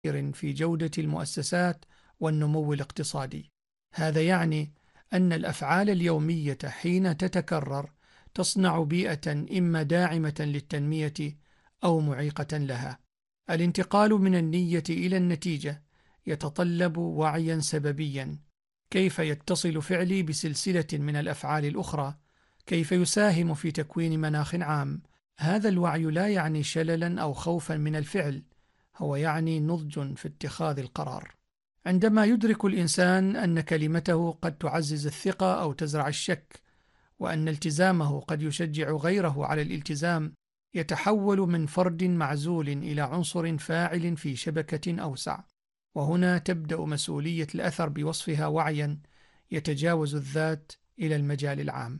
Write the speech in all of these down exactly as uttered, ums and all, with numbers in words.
في جودة المؤسسات والنمو الاقتصادي. هذا يعني أن الأفعال اليومية حين تتكرر تصنع بيئة إما داعمة للتنمية أو معيقة لها. الانتقال من النية إلى النتيجة يتطلب وعيا سببيا. كيف يتصل فعلي بسلسلة من الأفعال الأخرى؟ كيف يساهم في تكوين مناخ عام؟ هذا الوعي لا يعني شللا أو خوفا من الفعل، هو يعني نضج في اتخاذ القرار. عندما يدرك الإنسان أن كلمته قد تعزز الثقة أو تزرع الشك، وأن التزامه قد يشجع غيره على الالتزام، يتحول من فرد معزول إلى عنصر فاعل في شبكة أوسع. وهنا تبدأ مسؤولية الأثر بوصفها وعيا يتجاوز الذات إلى المجال العام.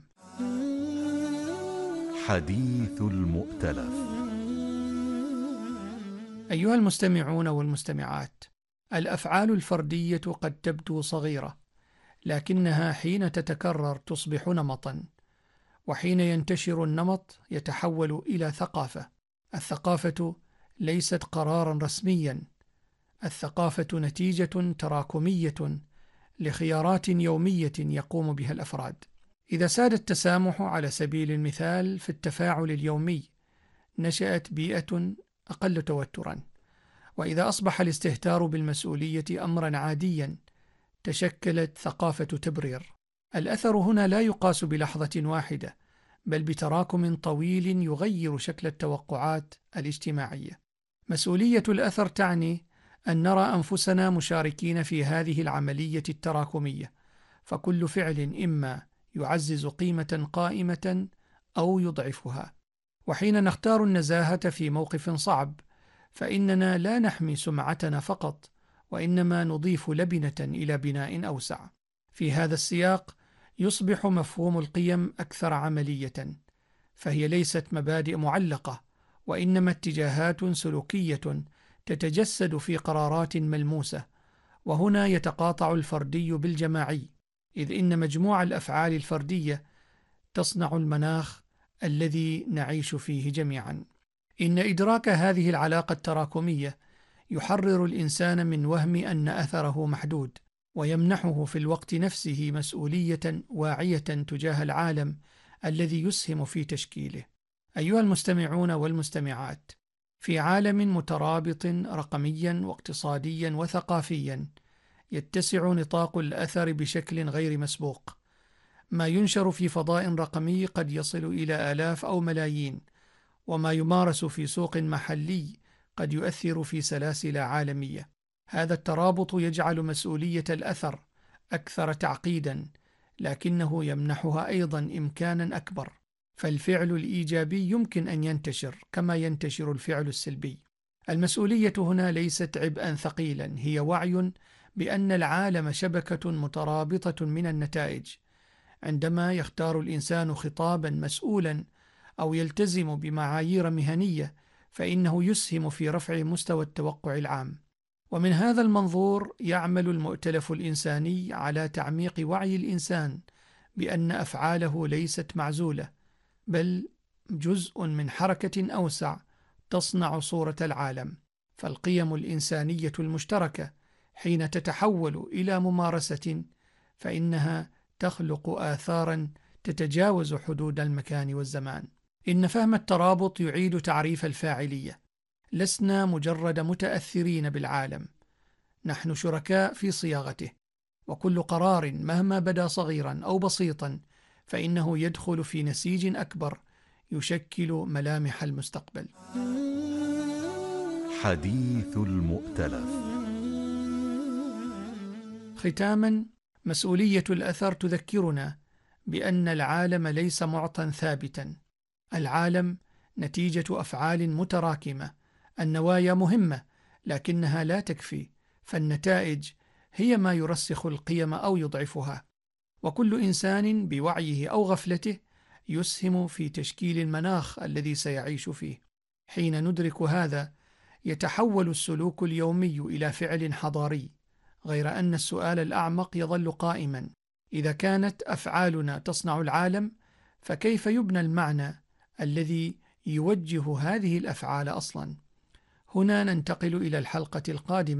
حديث المؤتلف. أيها المستمعون والمستمعات، الأفعال الفردية قد تبدو صغيرة، لكنها حين تتكرر تصبح نمطا، وحين ينتشر النمط يتحول إلى ثقافة. الثقافة ليست قرارا رسميا، الثقافة نتيجة تراكمية لخيارات يومية يقوم بها الأفراد. إذا ساد التسامح على سبيل المثال في التفاعل اليومي، نشأت بيئة أقل توترا. وإذا أصبح الاستهتار بالمسؤولية أمرا عاديا، تشكلت ثقافة تبرير. الأثر هنا لا يقاس بلحظة واحدة، بل بتراكم طويل يغير شكل التوقعات الاجتماعية. مسؤولية الأثر تعني أن نرى أنفسنا مشاركين في هذه العملية التراكمية، فكل فعل إما يعزز قيمة قائمة أو يضعفها. وحين نختار النزاهة في موقف صعب، فإننا لا نحمي سمعتنا فقط، وإنما نضيف لبنة إلى بناء أوسع. في هذا السياق يصبح مفهوم القيم أكثر عملية، فهي ليست مبادئ معلقة، وإنما اتجاهات سلوكية تتجسد في قرارات ملموسة. وهنا يتقاطع الفردي بالجماعي، إذ إن مجموع الأفعال الفردية تصنع المناخ الذي نعيش فيه جميعا. إن إدراك هذه العلاقة التراكمية يحرر الإنسان من وهم أن أثره محدود، ويمنحه في الوقت نفسه مسؤولية واعية تجاه العالم الذي يسهم في تشكيله. أيها المستمعون والمستمعات، في عالم مترابط رقميا واقتصاديا وثقافيا، يتسع نطاق الأثر بشكل غير مسبوق. ما ينشر في فضاء رقمي قد يصل إلى آلاف أو ملايين، وما يمارس في سوق محلي قد يؤثر في سلاسل عالمية. هذا الترابط يجعل مسؤولية الأثر أكثر تعقيدا، لكنه يمنحها أيضا إمكانا أكبر، فالفعل الإيجابي يمكن أن ينتشر كما ينتشر الفعل السلبي. المسؤولية هنا ليست عبئا ثقيلا، هي وعي بأن العالم شبكة مترابطة من النتائج. عندما يختار الإنسان خطابا مسؤولا أو يلتزم بمعايير مهنية، فإنه يسهم في رفع مستوى التوقع العام. ومن هذا المنظور يعمل المؤتلف الإنساني على تعميق وعي الإنسان بأن أفعاله ليست معزولة، بل جزء من حركة أوسع تصنع صورة العالم. فالقيم الإنسانية المشتركة حين تتحول إلى ممارسة، فإنها تخلق آثارا تتجاوز حدود المكان والزمان. إن فهم الترابط يعيد تعريف الفاعلية. لسنا مجرد متأثرين بالعالم، نحن شركاء في صياغته، وكل قرار مهما بدا صغيرا أو بسيطا فإنه يدخل في نسيج أكبر يشكل ملامح المستقبل. حديث المؤتلف. ختاما، مسؤولية الأثر تذكرنا بأن العالم ليس معطى ثابتا، العالم نتيجة أفعال متراكمة. النوايا مهمة لكنها لا تكفي، فالنتائج هي ما يرسخ القيم أو يضعفها. وكل إنسان بوعيه أو غفلته يسهم في تشكيل المناخ الذي سيعيش فيه. حين ندرك هذا يتحول السلوك اليومي إلى فعل حضاري، غير أن السؤال الأعمق يظل قائما: إذا كانت أفعالنا تصنع العالم، فكيف يبنى المعنى الذي يوجه هذه الأفعال أصلا؟ هنا ننتقل إلى الحلقة القادمة